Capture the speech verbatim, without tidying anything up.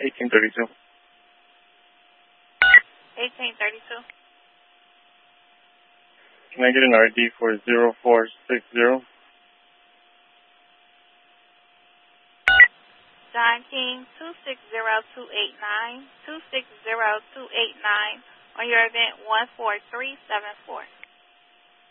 eighteen thirty-two. eighteen thirty-two. Can I get an R D for zero four six zero? John King, two six zero two eight nine, two six zero two eight nine, on your event one four three seven four.